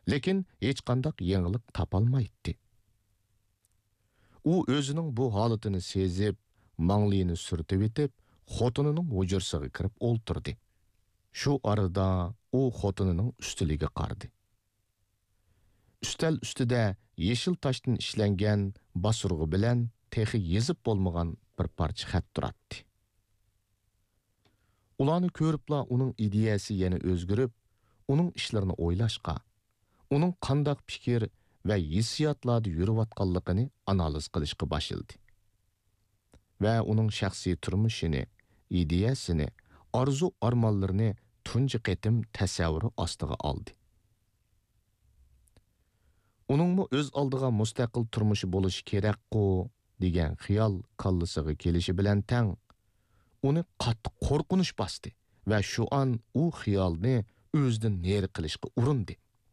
lekin hech qanday yangilik topolmaydi. U o'zining bu holatini sezib, manglayini surtib etib, xotinining hujrasiga kirib o'ltirdi. Shu arada u xotinining ustiliga qaradi. Üstel ustida yeşil taşdan ishlangan basurg'i bilan texi yezib bo'lmagan bir parcha xat turardi. Ularni ko'ribla uning ideyasi yana o'zgarib, uning ishlarini o'ylashqa, uning qandaq fikr va hissiyotlarda yurayotganligini analiz qilishga boshladi. Va uning shaxsiy turmushini, ideyasini, arzu-armonlarini tunji qatim tasavvuri ostiga oldi. Uningmi o'z oldiga mustaqil turmushi bo'lishi kerak-ku degan xiyol kallasiga kelishi bilan tang uni qattiq qo'rqinish bosdi va shu an u xiyolni o'zidan neri qilishga urindi.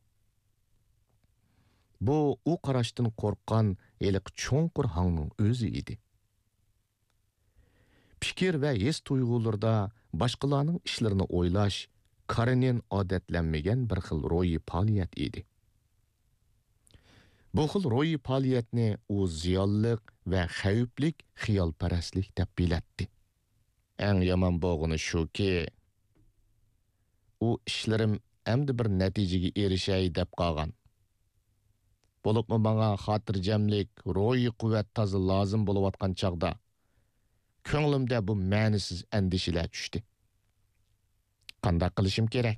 Bu u qarashdan qo'rqqan eliq cho'nqur hangning o'zi edi. Fikir va his tuyg'ularda boshqalarning ishlarini o'ylash Karenin odatlanmagan bir xil ro'yi faoliyat edi. Bu xil ro'yi faoliyatni u ziyonliq va xavflik xiyolparastlik deb bilatdi. Eng yomon bo'lgani shuki, u ishlarim endi bir natijaga erishay deb qolgan. Bo'libmi menga xotirjamlik, ro'yi quvvat toza lozim bo'layotgan chaqda ko'nglimda bu ma'nisiz andishalar tushdi. Qanday qilishim kerak?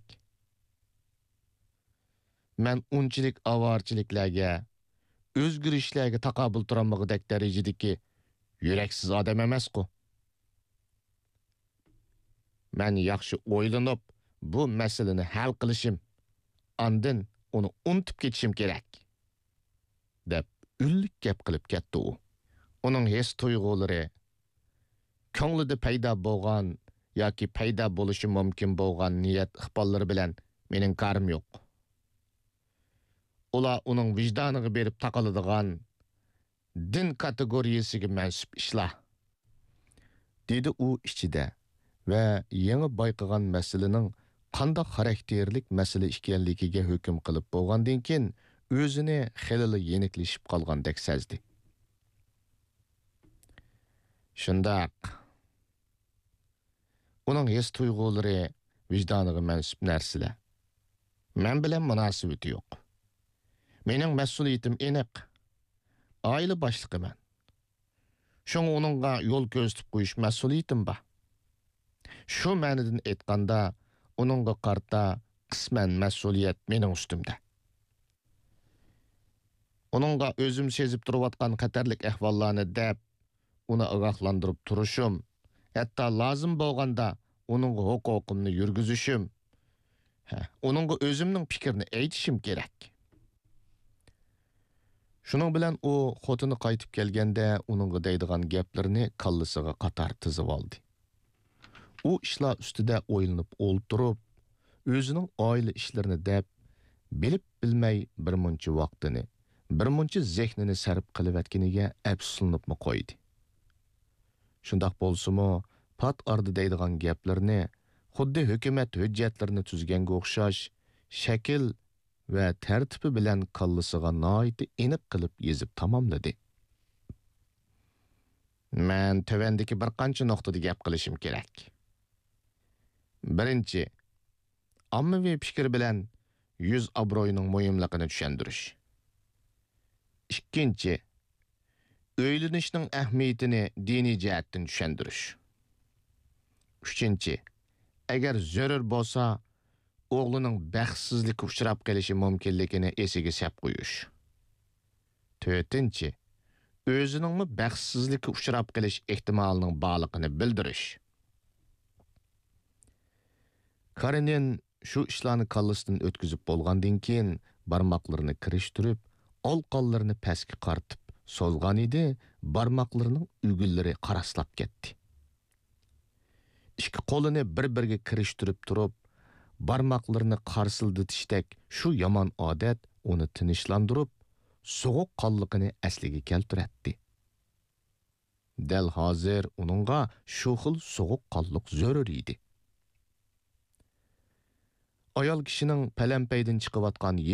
Men unchilik avorchiliklarga, o'zgarishlarga taqobil turolmag'idek darajadagi yuraksiz odam emas-ku. Men yaxshi o'ylanib, bu masalani hal qilishim, andin uni unutib ketishim kerak, deb ullik gap qilib ketdi u. Uning his tuyg'ulari, ko'nglida paydo bo'lgan yoki paydo bo'lishi mumkin bo'lgan niyat iqbollari bilan mening qarim yo'q. Ular uning vijdoniga berib taqaladigan din kategoriyasiga mansub ishlar, dedi u ichida va yangi bayqagan masalaning qanday xarakterlik masala ekanligiga hukm qilib bo'lgandan keyin o'zini xilli yeniklashib qolgandek sezdi. Shundaq uning his tuyg'ulari vijdoniga mansub narsalar. Men bilan munosabati yo'q. Mening mas'uliyatim aniq. Oila boshlig'iman. Shunga uningga yo'l ko'rsatib qo'yish mas'uliyatim bor. Shu ma'nodan aytganda, uningga qarta qisman mas'uliyat mening ustimda. Uningga o'zim sezib turayotgan xatarlik ahvollarni deb, uni ogohlantirib turishim, hatto lozim bo'lganda uningga huquqimni yurgizishim, uningga o'zimning fikrini aytishim kerak. Shuning bilan u xotini qaytib kelganda uningga deydigan gaplarni kallasiga qator tizib oldi. U ishlar ustida o'ylanib o'ltirib, o'zining oila ishlarini deb bilib bilmay bir muncha vaqtini, bir muncha zehnini sarf qilib atganiga afsuslanib qo'ydi. Shundaq bo'lsa-mu, pat arda deydigan gaplarni, xuddi hukumat hujjatlarini tuzganga o'xshash shakl va tartibi bilan kallasiga noiti aniq qilib yezib tamomladi. Men tövendeki bir qancha nuqtada gap qilishim kerak. Birinchi, ommaviy fikr bilan yuz obro'yining muhimligini tushuntirish. Ikkinchi, o'ylanishning ahamiyatini diniy jihatdan tushuntirish. Uchinchi, agar zarur bo'lsa, o'g'lining baxtsizlikka uchrab qolishi mumkinligini esiga sap qo'yish. To'rtinchi, o'zining baxtsizlikka uchrab qolish ehtimolining borligini bildirish. Karenin shu ishlarni kallasidan o'tkazib bo'lgandan keyin barmoqlarini kirishtirib, olqonlarini pastga qartib so'zgan edi, barmoqlarining ugullari qaraslab ketdi. Ikki qo'lini bir-biriga kirishtirib turib, barmoqlarini qarsildatishdek shu yomon odat uni tinchlantirib, so'g'uq qonliqini asliga keltiratdi. Dal hozir uningga shu xil so'g'uq qonliq zarur edi. Ayol kishining palampaydan chiqayotgan